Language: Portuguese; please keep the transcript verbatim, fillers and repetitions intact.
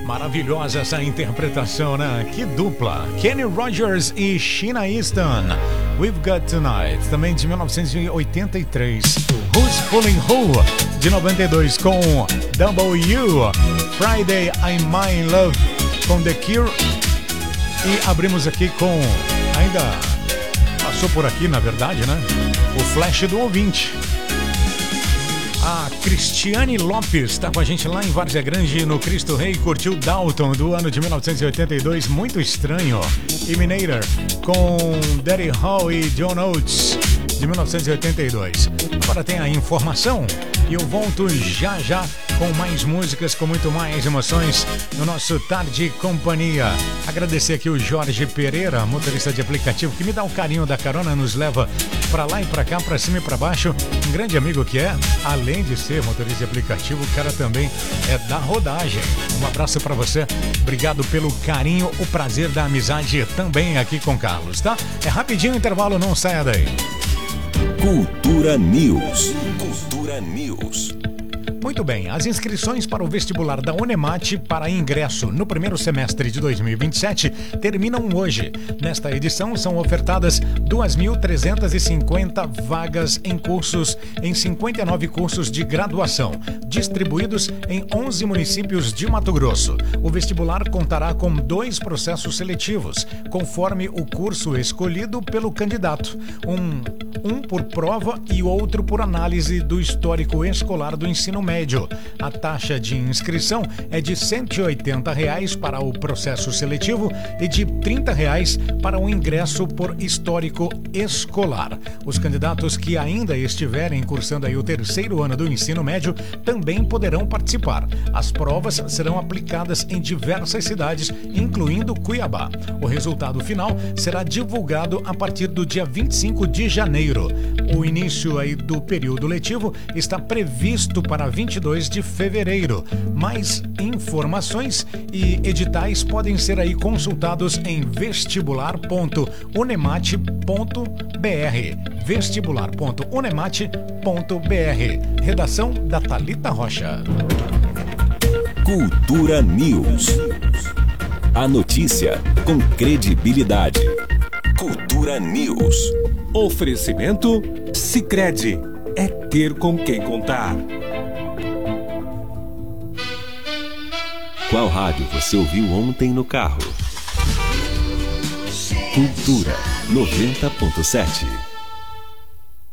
Maravilhosa essa interpretação, né? Que dupla! Kenny Rogers e Sheena Easton. We've Got Tonight, também de mil novecentos e oitenta e três. Who's Fooling Who, de noventa e dois, com W. Friday I'm in Love, com The Cure. E abrimos aqui com... Ainda passou por aqui, na verdade, né? O flash do ouvinte. A Cristiane Lopes está com a gente lá em Várzea Grande, no Cristo Rei. Curtiu Dalton, do ano de mil novecentos e oitenta e dois, muito estranho. Eliminator, com Daddy Hall e John Oates, de mil novecentos e oitenta e dois. Agora tem a informação e eu volto já já com mais músicas, com muito mais emoções no nosso Tarde Companhia. Agradecer aqui o Jorge Pereira, motorista de aplicativo, que me dá o carinho da carona, nos leva pra lá e pra cá, pra cima e pra baixo. Um grande amigo que é, além de ser motorista de aplicativo, o cara também é da rodagem. Um abraço pra você, obrigado pelo carinho, o prazer da amizade também aqui com o Carlos, tá? É rapidinho o intervalo, não saia daí. Cultura News. Cultura News. Muito bem, as inscrições para o vestibular da Unemate para ingresso no primeiro semestre de dois mil e vinte e sete terminam hoje. Nesta edição são ofertadas duas mil trezentas e cinquenta vagas em cursos, em cinquenta e nove cursos de graduação, distribuídos em onze municípios de Mato Grosso. O vestibular contará com dois processos seletivos, conforme o curso escolhido pelo candidato. Um, um por prova e outro por análise do histórico escolar do ensino médio. A taxa de inscrição é de cento e oitenta reais para o processo seletivo e de trinta reais para o ingresso por histórico escolar. Os candidatos que ainda estiverem cursando aí o terceiro ano do ensino médio também poderão participar. As provas serão aplicadas em diversas cidades, incluindo Cuiabá. O resultado final será divulgado a partir do dia vinte e cinco de janeiro. O início aí do período letivo está previsto para vinte e dois de fevereiro. Mais informações e editais podem ser aí consultados em vestibular ponto unemate ponto br. vestibular ponto unemate ponto br. Redação da Thalita Rocha. Cultura News. A notícia com credibilidade. Cultura News. Oferecimento Sicredi. É ter com quem contar. Qual rádio você ouviu ontem no carro? Cultura noventa ponto sete.